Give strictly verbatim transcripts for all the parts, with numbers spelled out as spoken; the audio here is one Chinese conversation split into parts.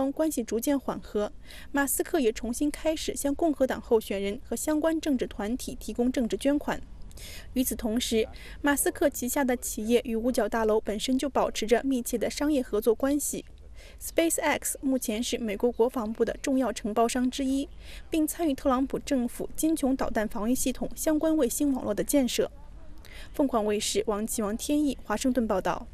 方关系逐渐缓和，马斯克也重新开始向共和党候选人和相关政治团体提供政治捐款。与此同时，马斯克旗下的企业与五角大楼本身就保持着密切的商业合作关系。SpaceX 目前是美国国防部的重要承包商之一，并参与特朗普政府金琼导弹防御系统相关卫星网络的建设。凤凰卫视王继王天意华盛顿报道。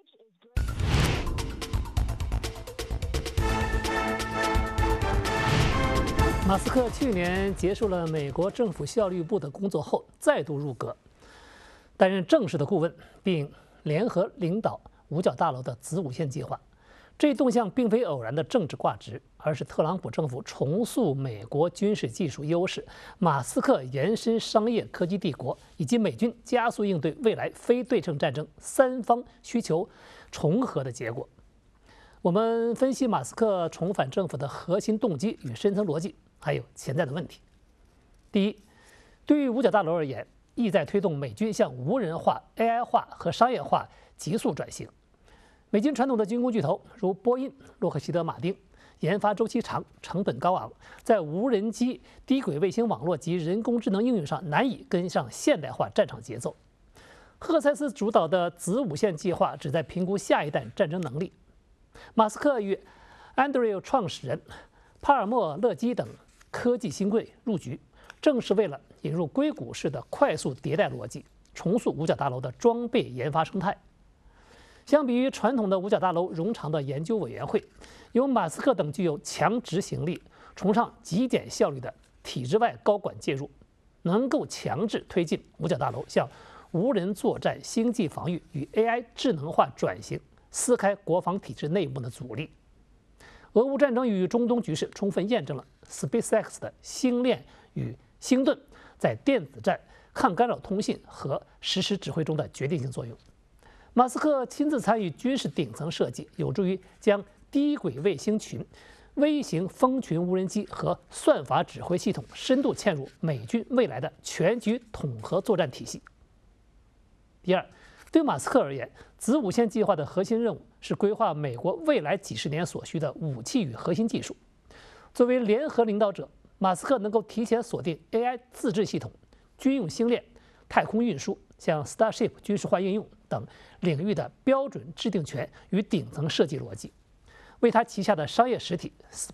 马斯克去年结束了美国政府效率部的工作后，再度入阁，担任正式的顾问，并联合领导五角大楼的子午线计划。这一动向并非偶然的政治挂职，而是特朗普政府重塑美国军事技术优势，马斯克延伸商业科技帝国，以及美军加速应对未来非对称战争三方需求重合的结果。我们分析马斯克重返政府的核心动机与深层逻辑，还有潜在的问题。第一，对于五角大楼而言，意在推动美军向无人化、A I 化和商业化急速转型。美军传统的军工巨头如波音、洛克希德马丁，研发周期长、成本高昂，在无人机、低轨卫星网络及人工智能应用上难以跟上现代化战场节奏。赫塞斯主导的子午线计划旨在评估下一代战争能力。马斯克与 Anduril 创始人帕尔默勒基等科技新贵入局，正是为了引入硅谷式的快速迭代逻辑，重塑五角大楼的装备研发生态。相比于传统的五角大楼冗长的研究委员会，由马斯克等具有强执行力、崇尚极简效率的体制外高管介入，能够强制推进五角大楼向无人作战、星际防御与 A I 智能化转型，撕开国防体制内部的阻力。俄乌战争与中东局势充分验证了 SpaceX 的星链与星盾在电子战、抗干扰通信和实时指挥中的决定性作用。马斯克亲自参与军事顶层设计，有助于将低轨卫星群、微型蜂群无人机和算法指挥系统深度嵌入美军未来的全局统合作战体系。第二，对马斯克而言，子午线计划的核心任务是规划美国未来几十年所需的武器与核心技术。作为联合领导者，马斯克能够提前锁定 A I 自制系统、军用星链、太空运输、像 Starship 军事化应用等领域的标准制定权与顶层设计逻辑，为他旗下的商业实体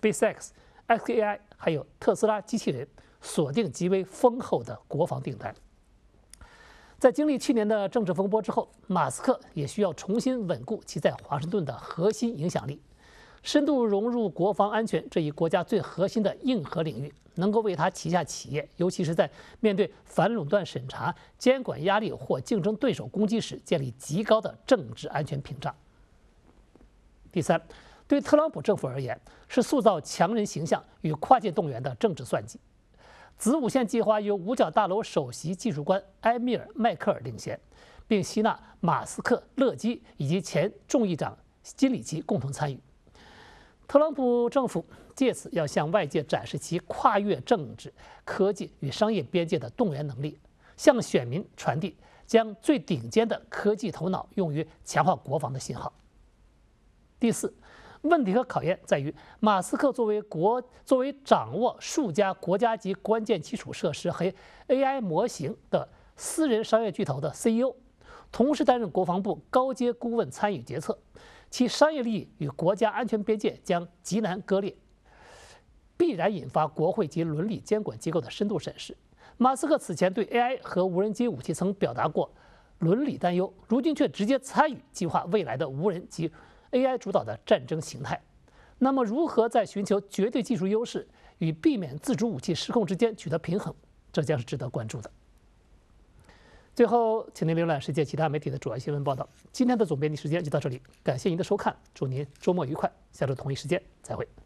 SpaceX、X A I 还有特斯拉机器人锁定极为丰厚的国防订单。在经历去年的政治风波之后，马斯克也需要重新稳固其在华盛顿的核心影响力，深度融入国防安全这一国家最核心的硬核领域，能够为他旗下企业，尤其是在面对反垄断审查、监管压力或竞争对手攻击时，建立极高的政治安全屏障。第三，对特朗普政府而言，是塑造强人形象与跨界动员的政治算计。子午线计划由五角大楼首席技术官埃米尔·迈克尔领衔，并吸纳马斯克、勒基以及前众议长金里奇共同参与。特朗普政府借此要向外界展示其跨越政治、科技与商业边界的动员能力，向选民传递将最顶尖的科技头脑用于强化国防的信号。第四，问题和考验在于，马斯克作为国作为掌握数家国家级关键基础设施和 A I 模型的私人商业巨头的 C E O， 同时担任国防部高阶顾问参与决策，其商业利益与国家安全边界将极难割裂，必然引发国会及伦理监管机构的深度审视。马斯克此前对 A I 和无人机武器曾表达过伦理担忧，如今却直接参与计划未来的无人及 A I 主导的战争形态。那么，如何在寻求绝对技术优势与避免自主武器失控之间取得平衡，这将是值得关注的。最后，请您浏览世界其他媒体的主要新闻报道。今天的总编辑时间就到这里，感谢您的收看，祝您周末愉快，下周同一时间再会。